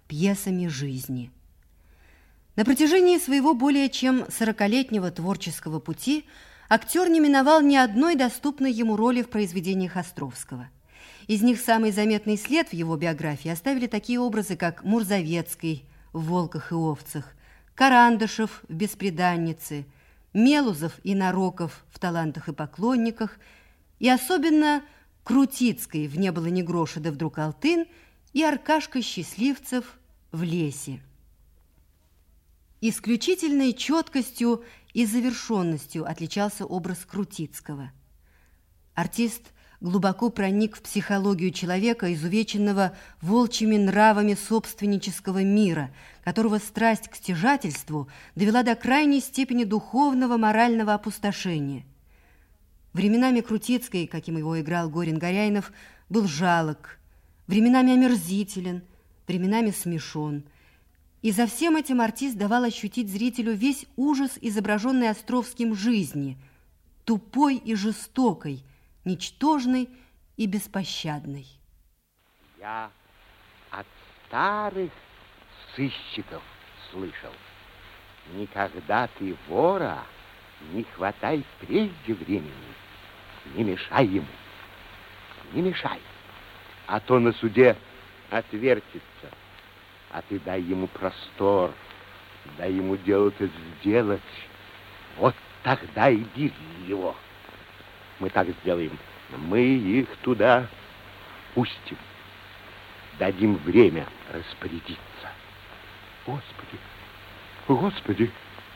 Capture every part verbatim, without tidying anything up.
пьесами жизни. На протяжении своего более чем сорокалетнего творческого пути актер не миновал ни одной доступной ему роли в произведениях Островского. Из них самый заметный след в его биографии оставили такие образы, как Мурзовецкий в «Волках и овцах», Карандышев в «Бесприданнице», Мелузов и Нароков в «Талантах и поклонниках», и особенно Крутицкий в «Не было ни гроша, да вдруг Алтын» и Аркашка Счастливцев в «Лесе». Исключительной четкостью и завершенностью отличался образ Крутицкого. Артист глубоко проник в психологию человека, изувеченного волчьими нравами собственнического мира, которого страсть к стяжательству довела до крайней степени духовного, морального опустошения. Временами Крутицкий, каким его играл Горин-Горяйнов, был жалок, временами омерзителен, временами смешон. И за всем этим артист давал ощутить зрителю весь ужас, изображенный Островским жизни, тупой и жестокой, ничтожной и беспощадной. Я от старых сыщиков слышал: никогда ты вора не хватай прежде времени, не мешай ему, не мешай, а то на суде отвертится. А ты дай ему простор, дай ему дело-то сделать. Вот тогда и бери его. Мы так сделаем. Мы их туда пустим. Дадим время распорядиться. Господи, Господи,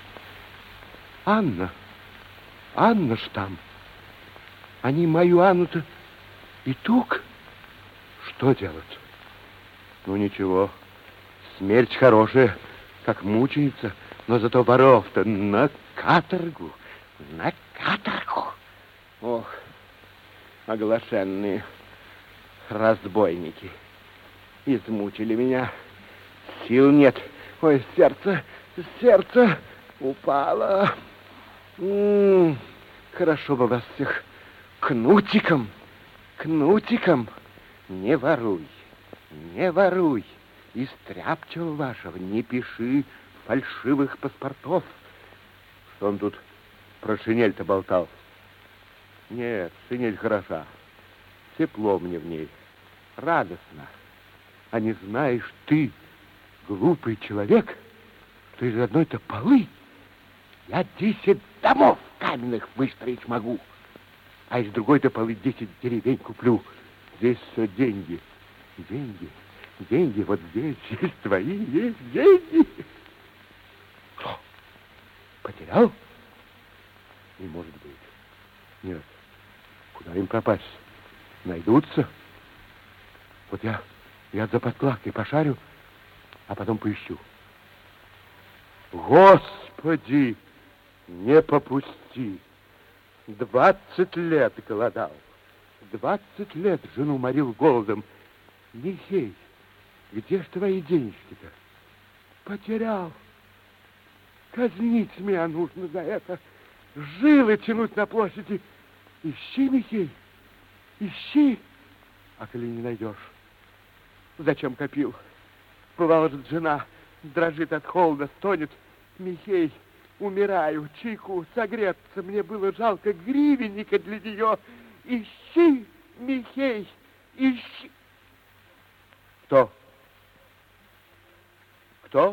Анна, Анна ж там. Они мою Анну-то и тук. Что делать? Ну ничего. Смерть хорошая, как мученица, но зато воров-то на каторгу, на каторгу. Ох, оглашенные разбойники, измучили меня, сил нет. Ой, сердце, сердце упало. М-м, хорошо бы вас всех кнутиком, кнутиком. Не воруй, не воруй. Из тряпчего вашего не пиши фальшивых паспортов. Что он тут про шинель-то болтал? Нет, шинель хороша. Тепло мне в ней, радостно. А не знаешь ты, глупый человек, что из одной-то полы я десять домов каменных выстроить могу, а из другой-то полы десять деревень куплю. Здесь все деньги, деньги. Деньги вот здесь есть твои, есть деньги. Что? Потерял? Не может быть. Нет. Куда им пропасть? Найдутся. Вот я, я за подкладкой пошарю, а потом поищу. Господи, не попусти. Двадцать лет голодал. Двадцать лет жену морил голодом. Михей, где ж твои денежки-то? Потерял. Казнить меня нужно за это. Жилы тянуть на площади. Ищи, Михей, ищи. А коли не найдешь, зачем копил? Бывало же, жена дрожит от холода, стонет. Михей, умираю, чайку согреться. Мне было жалко гривенника для нее. Ищи, Михей, ищи. Кто? Кто?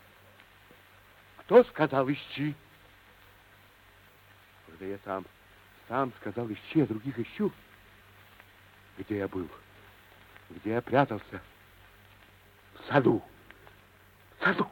Кто сказал ищи? Когда я сам, сам сказал ищи, а других ищу. Где я был? Где я прятался? В саду. В саду.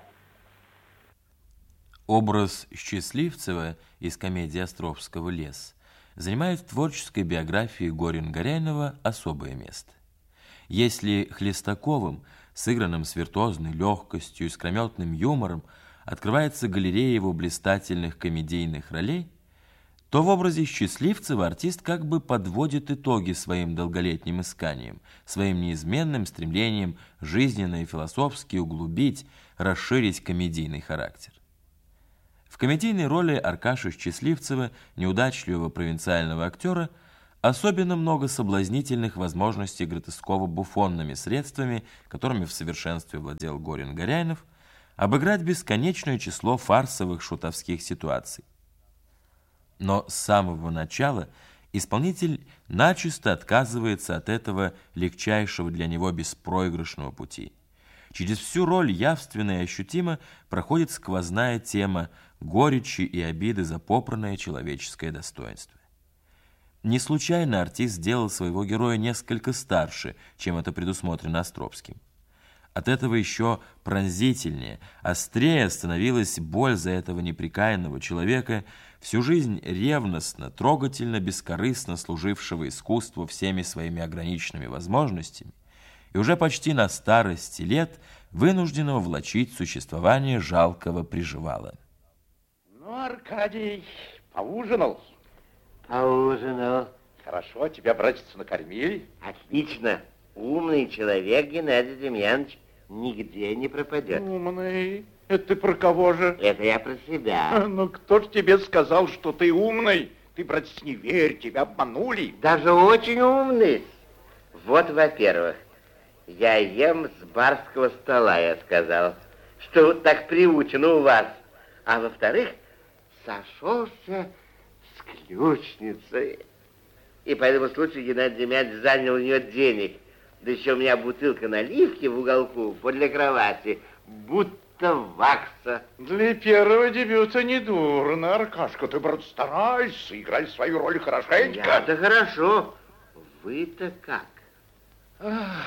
Образ Счастливцева из комедии Островского «Лес» занимает в творческой биографии Горин-Горяйнова особое место. Если Хлестаковым, сыгранным с виртуозной легкостью и искрометным юмором, открывается галерея его блистательных комедийных ролей, то в образе Счастливцева артист как бы подводит итоги своим долголетним исканиям, своим неизменным стремлением жизненно и философски углубить, расширить комедийный характер. В комедийной роли Аркаши Счастливцева, неудачливого провинциального актера, Особенно много соблазнительных возможностей Гротескова буфонными средствами, которыми в совершенстве владел Горин-Горяйнов, обыграть бесконечное число фарсовых шутовских ситуаций. Но с самого начала исполнитель начисто отказывается от этого легчайшего для него беспроигрышного пути. Через всю роль явственно и ощутимо проходит сквозная тема горечи и обиды за попранное человеческое достоинство. Не случайно артист сделал своего героя несколько старше, чем это предусмотрено Островским. От этого еще пронзительнее, острее становилась боль за этого непрекаянного человека, всю жизнь ревностно, трогательно, бескорыстно служившего искусству всеми своими ограниченными возможностями, и уже почти на старости лет вынужденного влачить существование жалкого приживала. Ну, Аркадий, поужинал? Поужинал. Хорошо, тебя, братец, накормили? Отлично. Умный человек, Геннадий Демьянович, нигде не пропадет. Умный? Это ты про кого же? Это я про себя. Ну, кто ж тебе сказал, что ты умный? Ты, братец, не верь, тебя обманули. Даже очень умный. Вот, во-первых, я ем с барского стола, я сказал, что так приучено у вас. А во-вторых, сошелся с ключницей. И по этому случаю Геннадий Демьянович занял у нее денег. Да еще у меня бутылка наливки в уголку подле кровати, будто вакса. Для первого дебюта не дурно, Аркашка. Ты, брат, старайся, играй свою роль хорошенько. Я-то хорошо. Вы-то как? Ах,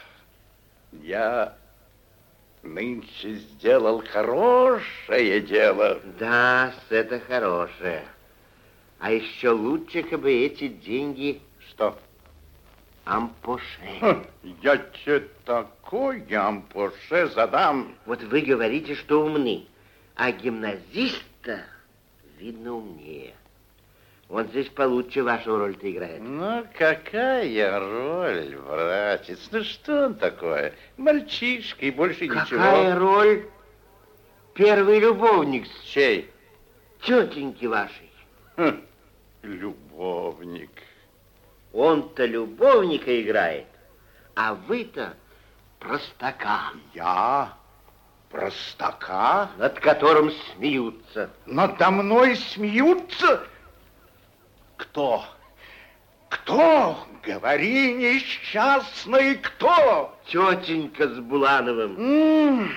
я нынче сделал хорошее дело. Да, это хорошее. А еще лучше, как бы эти деньги... Что? Ампоше. Ха, я тебе такой ампоше задам. Вот вы говорите, что умны, а гимназиста, видно, умнее. Он здесь получше вашу роль-то играет. Ну, какая роль, братец? Ну, что он такое? Мальчишка и больше Какая ничего. Какая роль? Первый любовник. Чей? Тетеньки вашей. Хм, любовник. Он-то любовника играет, а вы-то простака. Я? Простака? Над которым смеются. Надо мной смеются? Кто? Кто? Говори, несчастный, кто? Тетенька с Булановым. М-м,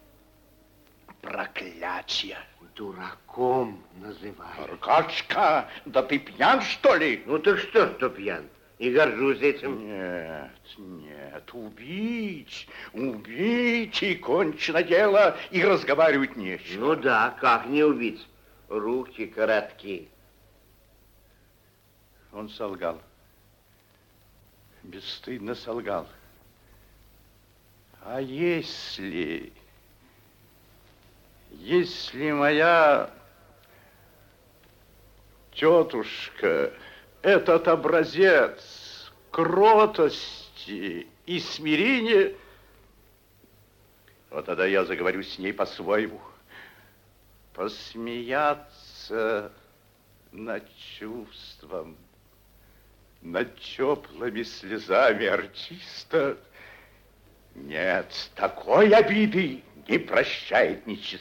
проклятие. Дураком называют. Аркашка, да ты пьян, что ли? Ну так что, что пьян? И горжусь этим. Нет, нет, убить, убить, и кончено дело, и разговаривать нечего. Ну да, как не убить? Руки коротки. Он солгал. Бесстыдно солгал. А если... Если моя тетушка, этот образец кротости и смирения, вот тогда я заговорю с ней по-своему. Посмеяться над чувством, над теплыми слезами артиста. Нет, такой обиды не прощает нечистота.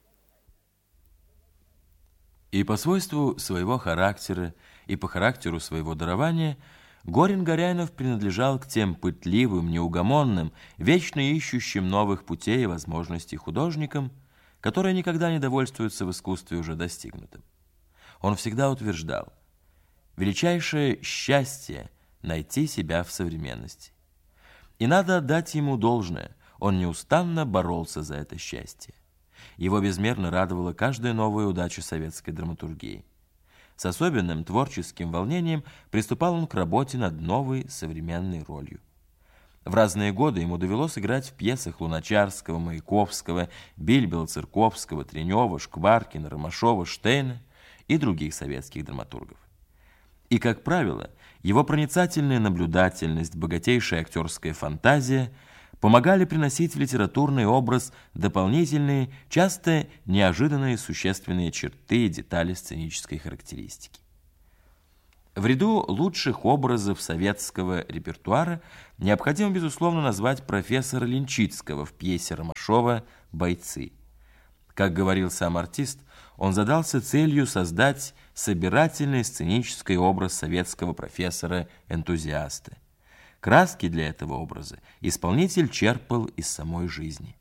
И по свойству своего характера, и по характеру своего дарования Горин-Горяйнов принадлежал к тем пытливым, неугомонным, вечно ищущим новых путей и возможностей художникам, которые никогда не довольствуются в искусстве уже достигнутым. Он всегда утверждал: величайшее счастье — найти себя в современности. И надо отдать ему должное, он неустанно боролся за это счастье. Его безмерно радовала каждая новая удача советской драматургии. С особенным творческим волнением приступал он к работе над новой современной ролью. В разные годы ему довелось играть в пьесах Луначарского, Маяковского, Бильбела-Церковского, Тренева, Шкваркина, Ромашова, Штейна и других советских драматургов. И, как правило, его проницательная наблюдательность, богатейшая актерская фантазия помогали приносить в литературный образ дополнительные, часто неожиданные существенные черты и детали сценической характеристики. В ряду лучших образов советского репертуара необходимо, безусловно, назвать профессора Ленчицкого в пьесе Ромашова «Бойцы». Как говорил сам артист, он задался целью создать собирательный сценический образ советского профессора-энтузиаста. Краски для этого образа исполнитель черпал из самой жизни.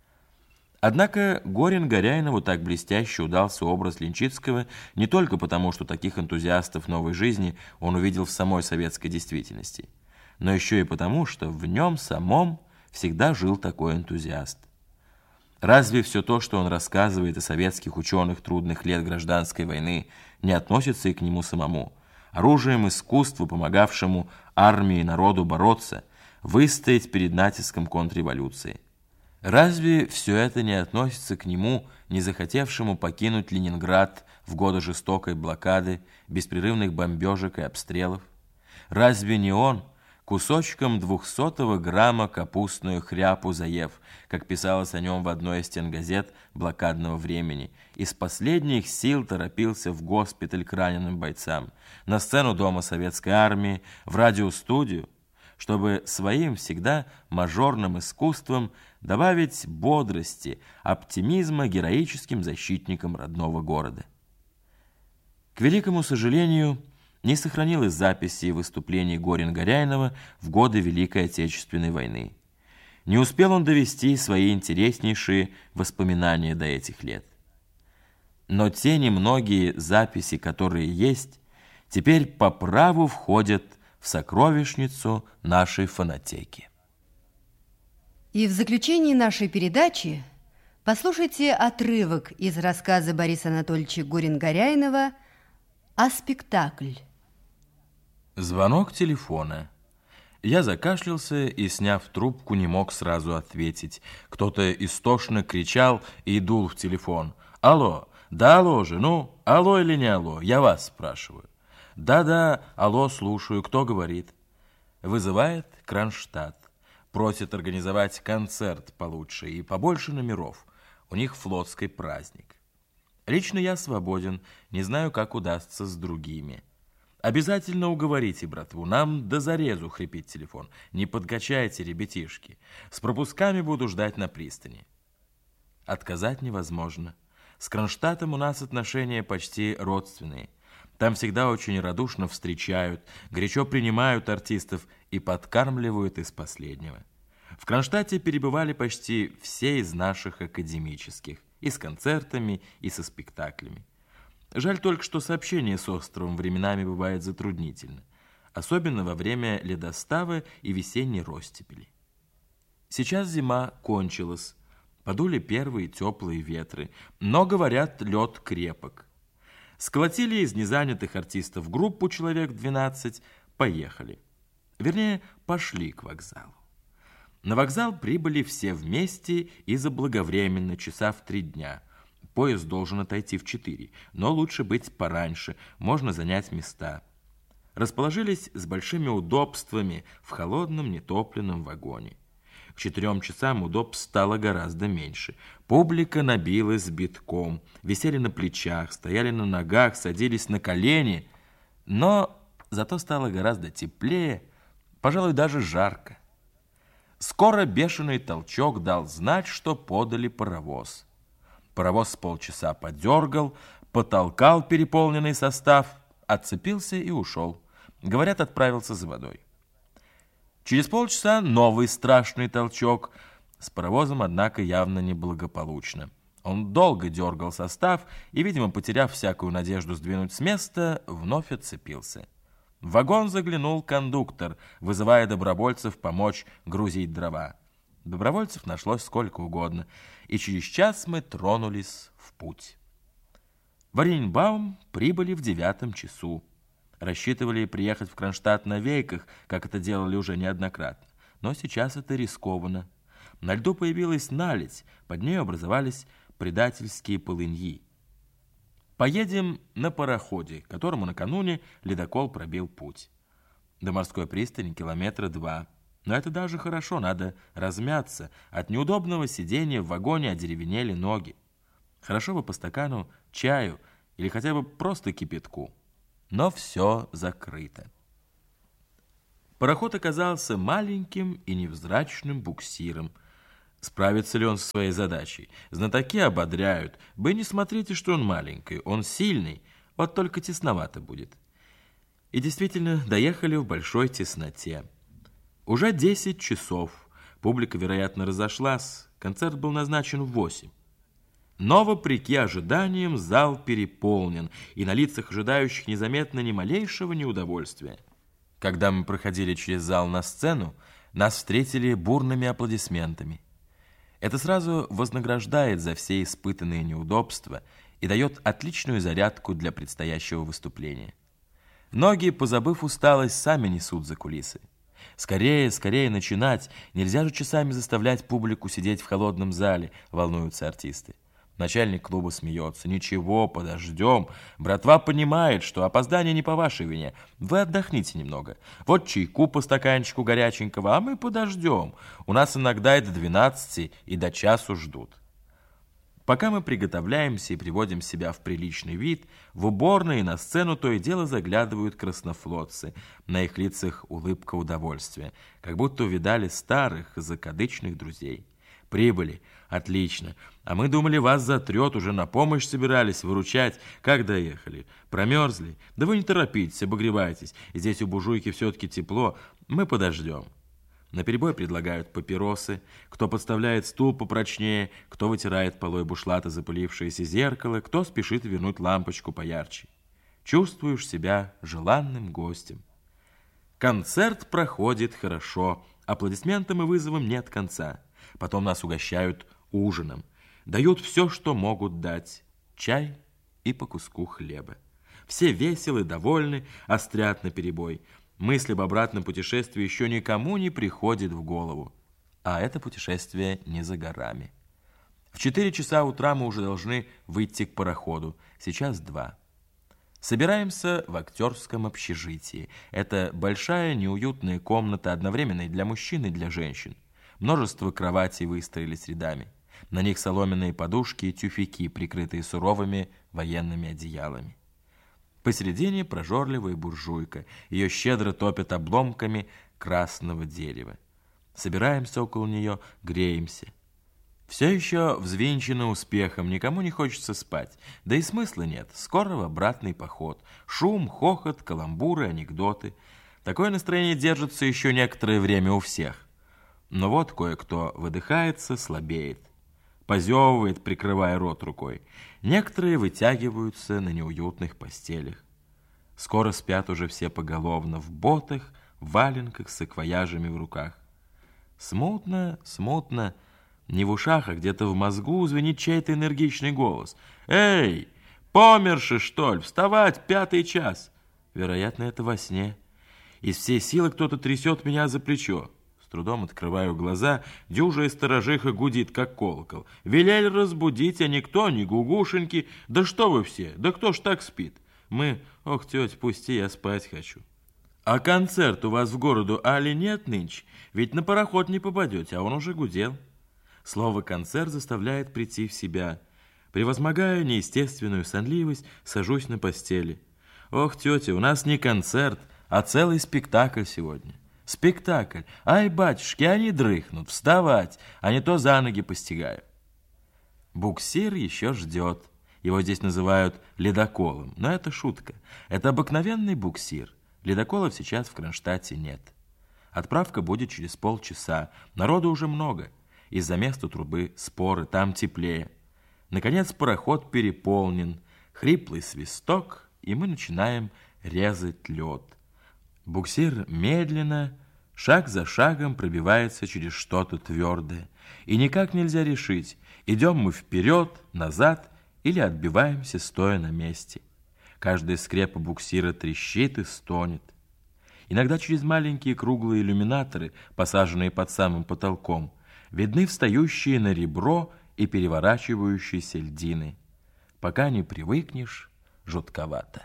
Однако Горин-Горяинову так блестяще удался образ Ленчицкого не только потому, что таких энтузиастов новой жизни он увидел в самой советской действительности, но еще и потому, что в нем самом всегда жил такой энтузиаст. Разве все то, что он рассказывает о советских ученых трудных лет гражданской войны, не относится и к нему самому, оружием искусства, помогавшему армии и народу бороться, выстоять перед натиском контрреволюции? Разве все это не относится к нему, не захотевшему покинуть Ленинград в годы жестокой блокады, беспрерывных бомбежек и обстрелов? Разве не он, кусочком двухсотого грамма капустную хряпу заев, как писалось о нем в одной из стенгазет блокадного времени, из последних сил торопился в госпиталь к раненым бойцам, на сцену Дома Советской Армии, в радиостудию, чтобы своим всегда мажорным искусством добавить бодрости, оптимизма героическим защитникам родного города. К великому сожалению, не сохранилось записей выступлений Горин-Горяинова в годы Великой Отечественной войны. Не успел он довести свои интереснейшие воспоминания до этих лет. Но те немногие записи, которые есть, теперь по праву входят в сокровищницу нашей фонотеки. И в заключении нашей передачи послушайте отрывок из рассказа Бориса Анатольевича Горин-Горяинова «А спектакль». Звонок телефона. Я закашлялся и, сняв трубку, не мог сразу ответить. Кто-то истошно кричал и дул в телефон. «Алло, да алло же, ну, алло или не алло, я вас спрашиваю». «Да-да, алло, слушаю, кто говорит?» Вызывает Кронштадт. Просит организовать концерт получше и побольше номеров. У них флотский праздник. Лично я свободен, не знаю, как удастся с другими. Обязательно уговорите, братву, нам до зарезу хрипит телефон. Не подкачайте, ребятишки. С пропусками буду ждать на пристани. Отказать невозможно. С Кронштадтом у нас отношения почти родственные. Там всегда очень радушно встречают, горячо принимают артистов и подкармливают из последнего. В Кронштадте перебывали почти все из наших академических, и с концертами, и со спектаклями. Жаль только, что сообщение с островом временами бывает затруднительно, особенно во время ледостава и весенней ростепели. Сейчас зима кончилась, подули первые теплые ветры, но, говорят, лед крепок. Сколотили из незанятых артистов группу человек двенадцать, поехали. Вернее, пошли к вокзалу. На вокзал прибыли все вместе и заблаговременно, часа в три дня. Поезд должен отойти в четыре, но лучше быть пораньше, можно занять места. Расположились с большими удобствами в холодном нетопленном вагоне. К четырем часам удобств стало гораздо меньше. Публика набилась битком, висели на плечах, стояли на ногах, садились на колени. Но зато стало гораздо теплее, пожалуй, даже жарко. Скоро бешеный толчок дал знать, что подали паровоз. Паровоз с полчаса подергал, потолкал переполненный состав, отцепился и ушел. Говорят, отправился за водой. Через полчаса новый страшный толчок. С паровозом, однако, явно неблагополучно. Он долго дергал состав и, видимо, потеряв всякую надежду сдвинуть с места, вновь отцепился. В вагон заглянул кондуктор, вызывая добровольцев помочь грузить дрова. Добровольцев нашлось сколько угодно, и через час мы тронулись в путь. В Оренбаум прибыли в девятом часу. Рассчитывали приехать в Кронштадт на вейках, как это делали уже неоднократно. Но сейчас это рискованно. На льду появилась наледь, под ней образовались предательские полыньи. Поедем на пароходе, которому накануне ледокол пробил путь. До морской пристани километра два. Но это даже хорошо, надо размяться. От неудобного сидения в вагоне одеревенели ноги. Хорошо бы по стакану чаю или хотя бы просто кипятку. но все закрыто. Пароход оказался маленьким и невзрачным буксиром. Справится ли он со своей задачей? Знатоки ободряют. Вы не смотрите, что он маленький, он сильный, вот только тесновато будет. И действительно, доехали в большой тесноте. Уже десять часов. Публика, вероятно, разошлась. Концерт был назначен в восемь. Но, вопреки ожиданиям, зал переполнен, и на лицах ожидающих незаметно ни малейшего неудовольствия. Когда мы проходили через зал на сцену, нас встретили бурными аплодисментами. Это сразу вознаграждает за все испытанные неудобства и дает отличную зарядку для предстоящего выступления. Многие, позабыв усталость, сами несут за кулисы. Скорее, скорее начинать, нельзя же часами заставлять публику сидеть в холодном зале, волнуются артисты. Начальник клуба смеется. Ничего, подождем. Братва понимает, что опоздание не по вашей вине. Вы отдохните немного. Вот чайку по стаканчику горяченького, а мы подождем. У нас иногда и до двенадцати, и до часу ждут. Пока мы приготовляемся и приводим себя в приличный вид, в уборной и на сцену то и дело заглядывают краснофлотцы. На их лицах улыбка удовольствия, как будто увидали старых закадычных друзей. Прибыли. Отлично. А мы думали, вас затрет, уже на помощь собирались выручать. Как доехали? Промерзли? Да вы не торопитесь, обогревайтесь. Здесь у буржуйки все-таки тепло. Мы подождем. Наперебой предлагают папиросы. Кто подставляет стул попрочнее, кто вытирает полой бушлата запылившееся зеркало, кто спешит вернуть лампочку поярче. Чувствуешь себя желанным гостем. Концерт проходит хорошо. Аплодисментам и вызовам нет конца. Потом нас угощают ужином. Дают все, что могут дать. Чай и по куску хлеба. Все веселы, довольны, острят наперебой. Мысль об обратном путешествии еще никому не приходит в голову. А это путешествие не за горами. В четыре часа утра мы уже должны выйти к пароходу. Сейчас два. Собираемся в актерском общежитии. Это большая неуютная комната, одновременно и для мужчин, и для женщин. Множество кроватей выстроились рядами. На них соломенные подушки и тюфяки, прикрытые суровыми военными одеялами. Посередине прожорливая буржуйка. Ее щедро топят обломками красного дерева. Собираемся около нее, греемся. Все еще взвинчено успехом, никому не хочется спать. Да и смысла нет. Скоро в обратный поход. Шум, хохот, каламбуры, анекдоты. Такое настроение держится еще некоторое время у всех. Но вот кое-кто выдыхается, слабеет, позевывает, прикрывая рот рукой. Некоторые вытягиваются на неуютных постелях. Скоро спят уже все поголовно, в ботах, в валенках, с саквояжами в руках. Смутно, смутно, не в ушах, а где-то в мозгу звенит чей-то энергичный голос. «Эй, померши, что ли? Вставать, пятый час!» Вероятно, это во сне. Из всей силы кто-то трясет меня за плечо. С трудом открываю глаза, дюжая сторожиха гудит, как колокол. Велели разбудить, а никто, ни гугушеньки. Да что вы все, да кто ж так спит? Мы, ох, тетя, пусти, я спать хочу. А концерт у вас в городу али нет нынче? Ведь на пароход не попадете, а он уже гудел. Слово «концерт» заставляет прийти в себя. Превозмогая неестественную сонливость, сажусь на постели. Ох, тетя, у нас не концерт, а целый спектакль сегодня. Спектакль. Ай, батюшки, они дрыхнут. Вставать, а не то за ноги постигаю. Буксир еще ждет. Его здесь называют ледоколом. Но это шутка. Это обыкновенный буксир. Ледоколов сейчас в Кронштадте нет. Отправка будет через полчаса. Народу уже много. Из-за места трубы споры, там теплее. Наконец пароход переполнен. Хриплый свисток, и мы начинаем резать лед. Буксир медленно, шаг за шагом пробивается через что-то твердое. И никак нельзя решить, идем мы вперед, назад или отбиваемся, стоя на месте. Каждая скрепа буксира трещит и стонет. Иногда через маленькие круглые иллюминаторы, посаженные под самым потолком, видны встающие на ребро и переворачивающиеся льдины. Пока не привыкнешь, жутковато.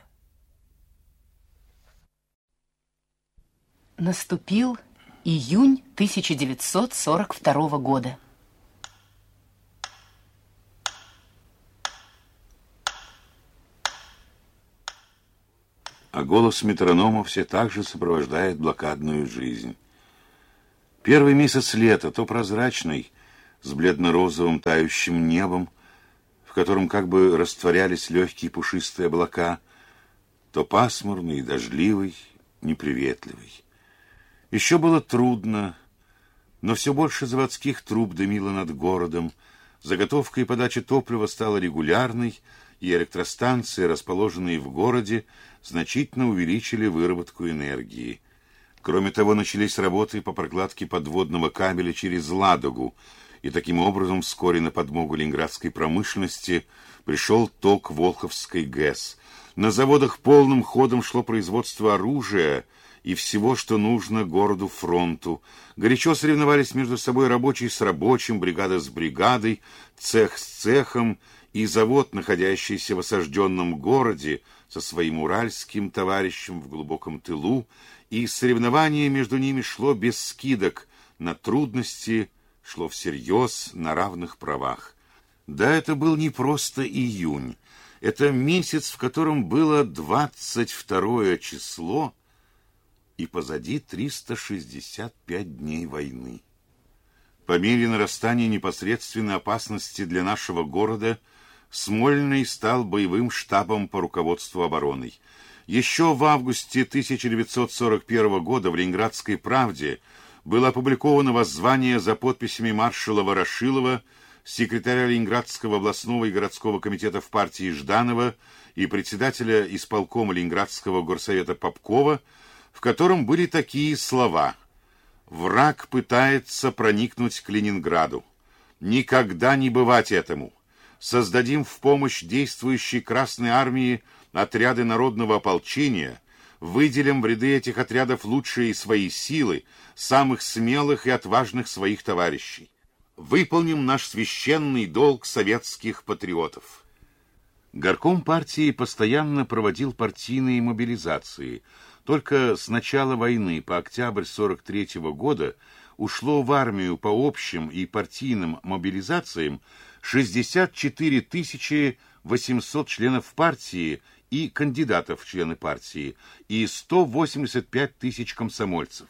Наступил июнь тысяча девятьсот сорок второго года. а голос метронома все так же сопровождает блокадную жизнь. Первый месяц лета, то прозрачный, с бледно-розовым тающим небом, в котором как бы растворялись легкие пушистые облака, то пасмурный и дождливый, неприветливый. Еще было трудно, но все больше заводских труб дымило над городом, заготовка и подача топлива стала регулярной, и электростанции, расположенные в городе, значительно увеличили выработку энергии. Кроме того, начались работы по прокладке подводного кабеля через Ладогу, и таким образом вскоре на подмогу ленинградской промышленности пришел ток Волховской ГЭС. На заводах полным ходом шло производство оружия и всего, что нужно городу-фронту. Горячо соревновались между собой рабочий с рабочим, бригада с бригадой, цех с цехом, и завод, находящийся в осажденном городе, со своим уральским товарищем в глубоком тылу, и соревнование между ними шло без скидок на трудности, шло всерьез, на равных правах. Да, это был не просто июнь. Это месяц, в котором было двадцать второе число, и позади триста шестьдесят пять дней войны. По мере нарастания непосредственной опасности для нашего города Смольный стал боевым штабом по руководству обороной. Еще в августе тысяча девятьсот сорок первого года в «Ленинградской правде» было опубликовано воззвание за подписями маршала Ворошилова, секретаря Ленинградского областного и городского комитетов партии Жданова и председателя исполкома Ленинградского горсовета Попкова, в котором были такие слова: «Враг пытается проникнуть к Ленинграду. Никогда не бывать этому. Создадим в помощь действующей Красной армии отряды народного ополчения, выделим в ряды этих отрядов лучшие свои силы, самых смелых и отважных своих товарищей. Выполним наш священный долг советских патриотов». Горком партии постоянно проводил партийные мобилизации. Только с начала войны по октябрь сорок третьего года ушло в армию по общим и партийным мобилизациям шестьдесят четыре тысячи восемьсот членов партии и кандидатов в члены партии и сто восемьдесят пять тысяч комсомольцев.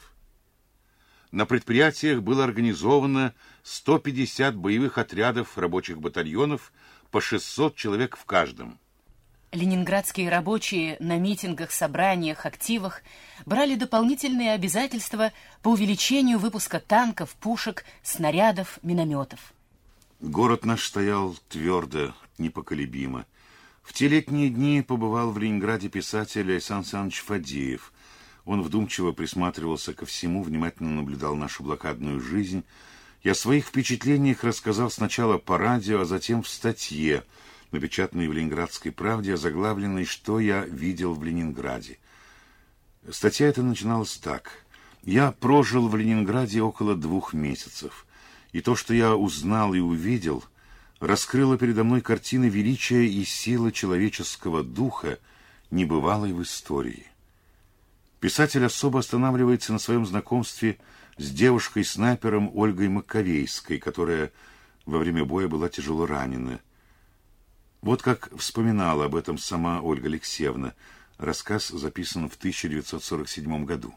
На предприятиях было организовано сто пятьдесят боевых отрядов рабочих батальонов, по шестьсот человек в каждом. Ленинградские рабочие на митингах, собраниях, активах брали дополнительные обязательства по увеличению выпуска танков, пушек, снарядов, минометов. Город наш стоял твердо, непоколебимо. В те летние дни побывал в Ленинграде писатель Александр Александрович Фадеев. Он вдумчиво присматривался ко всему, внимательно наблюдал нашу блокадную жизнь. Я о своих впечатлениях рассказал сначала по радио, а затем в статье, напечатанной в «Ленинградской правде», озаглавленной «Что я видел в Ленинграде». Статья эта начиналась так. «Я прожил в Ленинграде около двух месяцев, и то, что я узнал и увидел, раскрыло передо мной картины величия и силы человеческого духа, небывалой в истории». Писатель особо останавливается на своем знакомстве с девушкой-снайпером Ольгой Маковейской, которая во время боя была тяжело ранена. Вот как вспоминала об этом сама Ольга Алексеевна. Рассказ записан в тысяча девятьсот сорок седьмом году.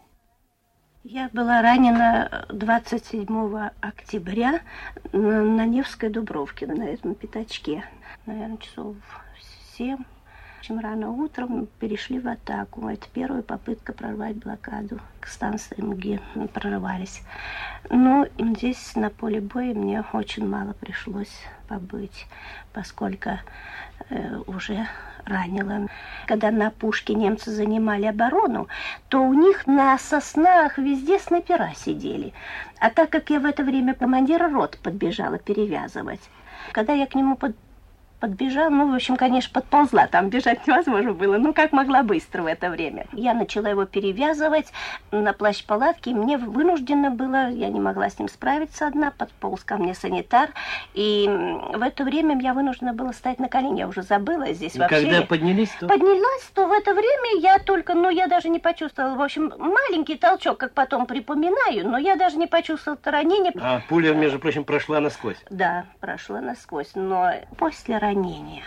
Я была ранена двадцать седьмого октября на Невской Дубровке, на этом пятачке. Наверное, часов в семь. Очень рано утром перешли в атаку. Это первая попытка прорвать блокаду. К станции МГИ прорывались. Но здесь на поле боя мне очень мало пришлось побыть, поскольку э, уже ранила. Когда на опушке немцы занимали оборону, то у них на соснах везде снайпера сидели. А так как я в это время командира роты подбежала перевязывать, когда я к нему под подбежала, ну, в общем, конечно, подползла, там бежать невозможно было, ну, как могла быстро в это время. Я начала его перевязывать на плащ-палатке, и мне вынуждено было, я не могла с ним справиться одна, подполз ко мне санитар, и в это время я вынуждена была стоять на колени, я уже забыла здесь и вообще. Когда поднялись, то... Поднялась, то в это время я только, ну, я даже не почувствовала, в общем, маленький толчок, как потом припоминаю, но я даже не почувствовала ранения. А пуля, между прочим, прошла насквозь. Да, прошла насквозь, но после ранения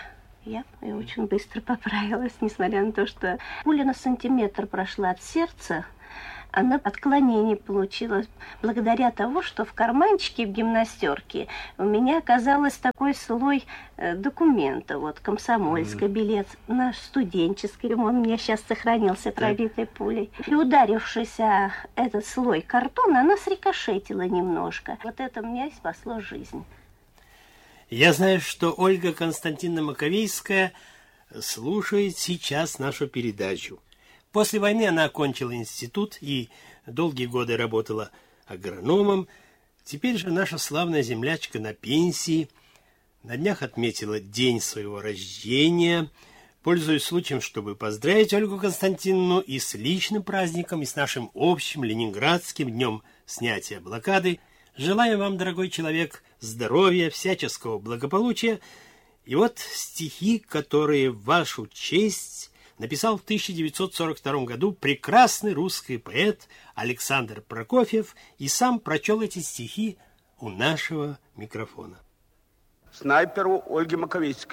Я и очень быстро поправилась, несмотря на то, что пуля на сантиметр прошла от сердца. Она отклонение получила благодаря тому, что в карманчике в гимнастерке у меня оказалось такой слой э, документа. Вот комсомольский билет, наш студенческий, он у меня сейчас сохранился пробитой пулей. И ударившись о этот слой картона, она срикошетила немножко. Вот это мне и спасло жизнь. Я знаю, что Ольга Константиновна Маковейская слушает сейчас нашу передачу. После войны она окончила институт и долгие годы работала агрономом. Теперь же наша славная землячка на пенсии. На днях отметила день своего рождения. Пользуюсь случаем, чтобы поздравить Ольгу Константиновну и с личным праздником, и с нашим общим ленинградским днем снятия блокады. Желаю вам, дорогой человек, здоровья, всяческого благополучия. И вот стихи, которые в вашу честь написал в тысяча девятьсот сорок втором году прекрасный русский поэт Александр Прокофьев, и сам прочел эти стихи у нашего микрофона. Снайперу Ольге Маковейской.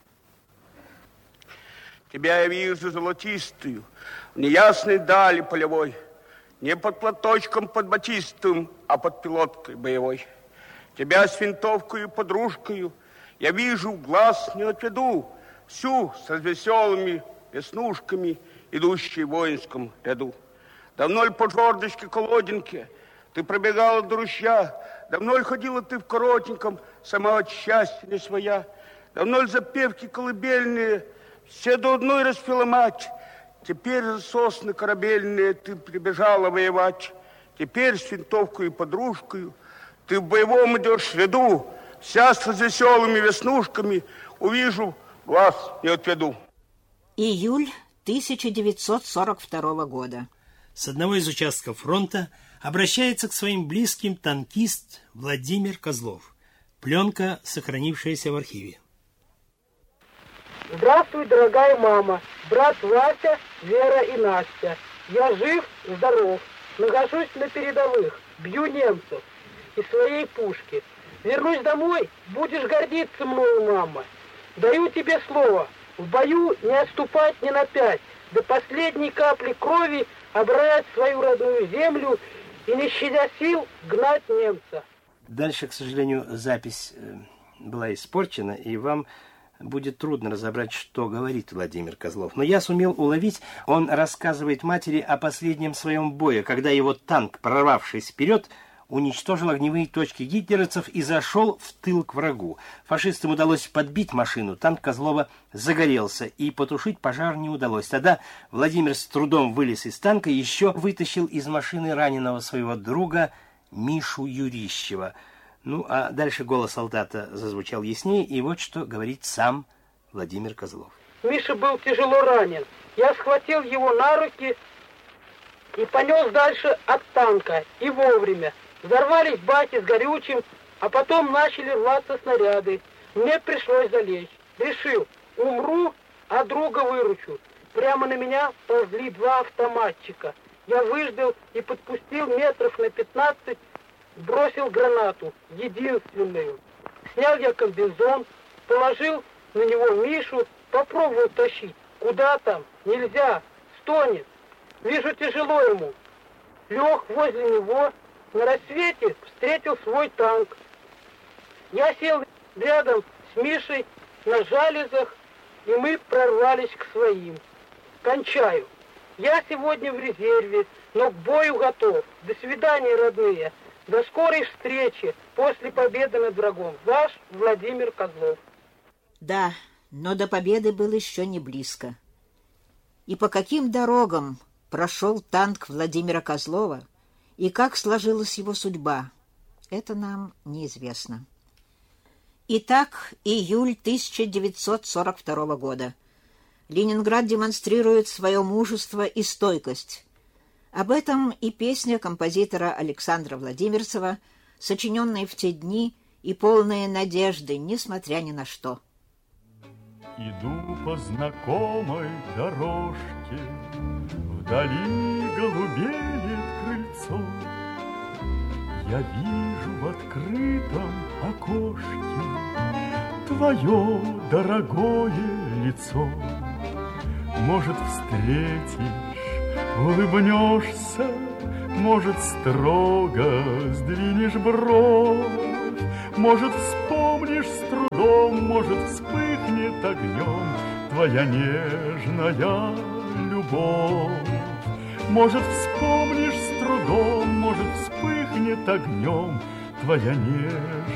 Тебя я вижу золотистую, в неясной дали полевой, не под платочком под батистом, а под пилоткой боевой. Тебя с винтовкой и подружкою я вижу, глаз не отведу, всю с развеселыми веснушками, идущей в воинском ряду. Давно ли по жердочке колодинке ты пробегала до ручья? Давно ли ходила ты в коротеньком, сама от счастья не своя? Давно ли запевки колыбельные все до одной распела мать? Теперь за сосны корабельные ты прибежала воевать. Теперь с винтовкой и подружкою ты в боевом идешь ряду, вся с развеселыми веснушками, увижу, глаз не отведу. Июль тысяча девятьсот сорок второго года. С одного из участков фронта обращается к своим близким танкист Владимир Козлов. Пленка, сохранившаяся в архиве. Здравствуй, дорогая мама, брат Вася, Вера и Настя. Я жив, здоров, нахожусь на передовых, бью немцев из своей пушки. Вернусь домой, будешь гордиться мною, мама. Даю тебе слово. В бою не отступать ни на пять, до последней капли крови обрать свою родную землю и, не щадя сил, гнать немца. Дальше, к сожалению, запись была испорчена, и вам будет трудно разобрать, что говорит Владимир Козлов. Но я сумел уловить, он рассказывает матери о последнем своем бое, когда его танк, прорвавшись вперед, уничтожил огневые точки гитлеровцев и зашел в тыл к врагу. Фашистам удалось подбить машину, танк Козлова загорелся, и потушить пожар не удалось. Тогда Владимир с трудом вылез из танка и еще вытащил из машины раненого своего друга Мишу Юрищева. Ну, а дальше голос солдата зазвучал яснее, и вот что говорит сам Владимир Козлов. Миша был тяжело ранен. Я схватил его на руки и понес дальше от танка, и вовремя. Взорвались баки с горючим, а потом начали рваться снаряды. Мне пришлось залечь. Решил, умру, а друга выручу. Прямо на меня ползли два автоматчика. Я выждал и подпустил метров на пятнадцать, бросил гранату, единственную. Снял я комбинезон, положил на него Мишу, попробовал тащить. Куда там? Нельзя, стонет. Вижу, тяжело ему. Лег возле него. На рассвете встретил свой танк. Я сел рядом с Мишей на жалезах, и мы прорвались к своим. Кончаю. Я сегодня в резерве, но к бою готов. До свидания, родные. До скорой встречи после победы над врагом. Ваш Владимир Козлов. Да, но до победы было еще не близко. И по каким дорогам прошел танк Владимира Козлова, и как сложилась его судьба, это нам неизвестно. Итак, июль тысяча девятьсот сорок второго года. Ленинград демонстрирует свое мужество и стойкость. Об этом и песня композитора Александра Владимирцева, сочиненная в те дни и полная надежды, несмотря ни на что. Иду по знакомой дорожке, вдали голубеет крыльцо. Я вижу в открытом окошке твое дорогое лицо. Может, встретишь, улыбнешься, может, строго сдвинешь бровь, может, вспомнишь с трудом, может, вспыхнет огнем твоя нежная любовь. Может, вспомнишь с трудом, может, вспыхнет огнем твоя нежная